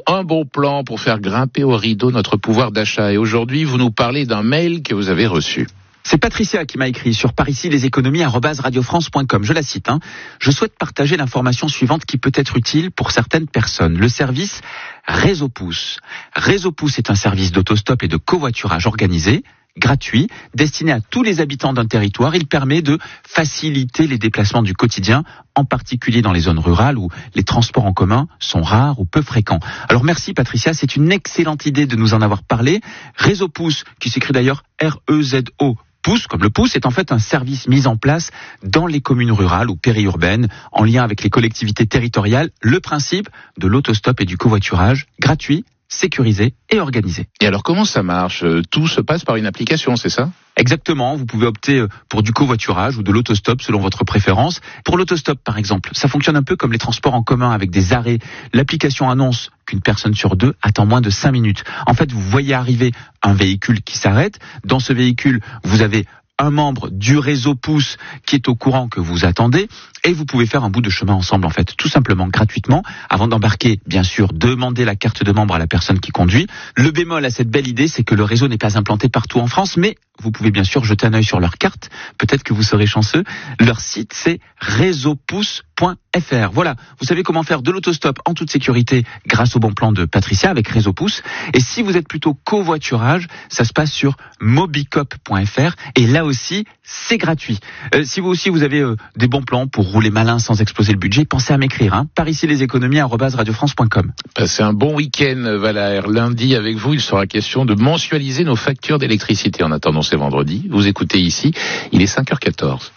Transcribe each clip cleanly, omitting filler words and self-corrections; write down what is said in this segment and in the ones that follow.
un bon plan pour faire grimper au rideau notre pouvoir d'achat. Et aujourd'hui, vous nous parlez d'un mail que vous avez reçu. C'est Patricia qui m'a écrit sur paricileséconomies@radiofrance.com. Je la cite. Je souhaite partager l'information suivante qui peut être utile pour certaines personnes. Le service Réseau Pouce. Réseau Pouce est un service d'autostop et de covoiturage organisé, gratuit, destiné à tous les habitants d'un territoire. Il permet de faciliter les déplacements du quotidien, en particulier dans les zones rurales où les transports en commun sont rares ou peu fréquents. Alors merci Patricia, c'est une excellente idée de nous en avoir parlé. Réseau Pouce, qui s'écrit d'ailleurs R-E-Z-O, Pouce, comme le pouce, est en fait un service mis en place dans les communes rurales ou périurbaines, en lien avec les collectivités territoriales. Le principe de l'autostop et du covoiturage, gratuit, sécurisé et organisé. Et alors comment ça marche ? Tout se passe par une application, c'est ça ? Exactement, vous pouvez opter pour du covoiturage ou de l'autostop selon votre préférence. Pour l'autostop par exemple, ça fonctionne un peu comme les transports en commun avec des arrêts. L'application annonce qu'une personne sur deux attend moins de 5 minutes. En fait, vous voyez arriver un véhicule qui s'arrête. Dans ce véhicule, vous avez un membre du réseau Pouce qui est au courant que vous attendez et vous pouvez faire un bout de chemin ensemble en fait, tout simplement gratuitement. Avant d'embarquer, bien sûr, demandez la carte de membre à la personne qui conduit. Le bémol à cette belle idée, c'est que le réseau n'est pas implanté partout en France, mais vous pouvez bien sûr jeter un œil sur leur carte. Peut-être que vous serez chanceux. Leur site, c'est réseaupouce.fr. Voilà, vous savez comment faire de l'autostop en toute sécurité grâce au bon plan de Patricia avec Réseau Pouce. Et si vous êtes plutôt covoiturage, ça se passe sur mobicop.fr et là aussi, c'est gratuit. Si vous aussi vous avez des bons plans pour rouler malin sans exploser le budget, pensez à m'écrire. Par ici leséconomies@radiofrance.com. C'est un bon week-end, Valère. Lundi, avec vous, il sera question de mensualiser nos factures d'électricité. En attendant, c'est vendredi. Vous écoutez ici, il est 5h14.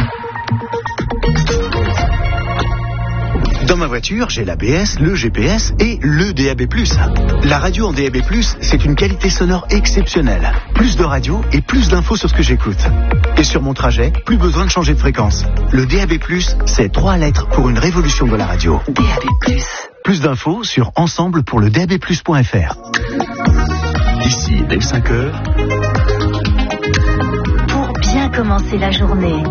Dans ma voiture, j'ai l'ABS, le GPS et le DAB+. La radio en DAB+, c'est une qualité sonore exceptionnelle. Plus de radio et plus d'infos sur ce que j'écoute. Et sur mon trajet, plus besoin de changer de fréquence. Le DAB+, c'est 3 lettres pour une révolution de la radio. DAB+. Plus d'infos sur ensemblepourledabplus.fr. Ici, dès 5h. Pour bien commencer la journée.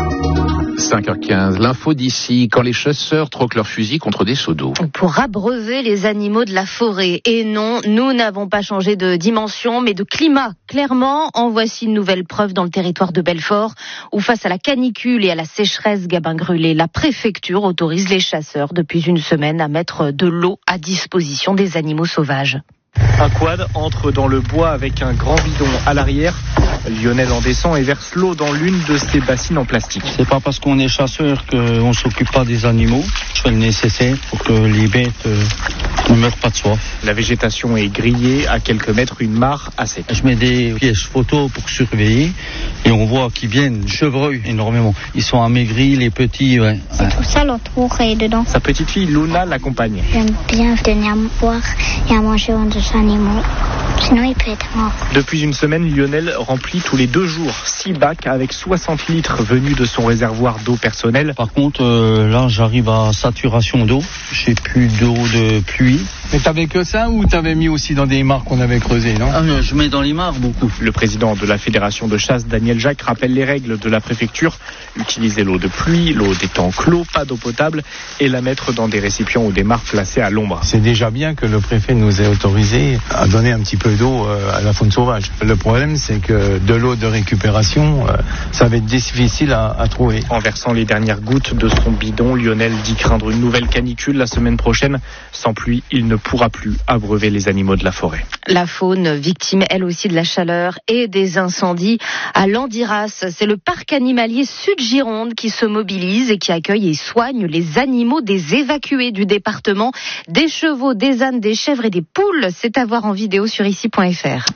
5h15, l'info d'ici, quand les chasseurs troquent leurs fusils contre des seaux d'eau. Pour abreuver les animaux de la forêt. Et non, nous n'avons pas changé de dimension, mais de climat. Clairement, en voici une nouvelle preuve dans le territoire de Belfort, où face à la canicule et à la sécheresse gabin-grulée, la préfecture autorise les chasseurs depuis une semaine à mettre de l'eau à disposition des animaux sauvages. Un quad entre dans le bois avec un grand bidon à l'arrière. Lionel en descend et verse l'eau dans l'une de ses bassines en plastique. C'est pas parce qu'on est chasseur qu'on s'occupe pas des animaux. Je fais le nécessaire pour que les bêtes ne meurent pas de soif. La végétation est grillée, à quelques mètres, une mare à sec. Je mets des pièces photos pour surveiller et on voit qu'ils viennent chevreuils énormément. Ils sont amaigris, les petits, ouais. C'est pour ça l'entour est dedans. Sa petite fille Luna l'accompagne. J'aime bien donner à boire et à manger aux animaux. Sinon, il peut être mort. Depuis une semaine, Lionel remplit tous les 2 jours 6 bacs avec 60 litres venus de son réservoir d'eau personnelle. Par contre, là, j'arrive à saturation d'eau. J'ai plus d'eau de pluie. Mais t'avais que ça ou t'avais mis aussi dans des mares qu'on avait creusées, non ? Je mets dans les mares beaucoup. Le président de la Fédération de chasse, Daniel Jacques, rappelle les règles de la préfecture. Utiliser l'eau de pluie, l'eau des temps clos, pas d'eau potable et la mettre dans des récipients ou des mares placées à l'ombre. C'est déjà bien que le préfet nous ait autorisé à donner un petit peu d'eau à la faune sauvage. Le problème, c'est que de l'eau de récupération, ça va être difficile à trouver. En versant les dernières gouttes de son bidon, Lionel dit craindre une nouvelle canicule la semaine prochaine. Sans pluie, il ne pourra plus abreuver les animaux de la forêt. La faune, victime elle aussi de la chaleur et des incendies à Landiras. C'est le parc animalier Sud-Gironde qui se mobilise et qui accueille et soigne les animaux des évacués du département. Des chevaux, des ânes, des chèvres et des poules. C'est à voir en vidéo sur ici.fr.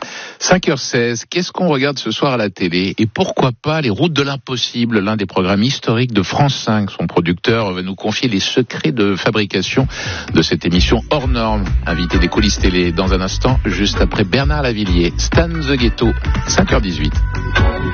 5h16, qu'est-ce qu'on regarde ce soir à la télé ? Et pourquoi pas Les Routes de l'Impossible, l'un des programmes historiques de France 5. Son producteur va nous confier les secrets de fabrication de cette émission hors norme. Invité des coulisses télé dans un instant, juste après Bernard Lavillier. Stan the Ghetto, 5h18.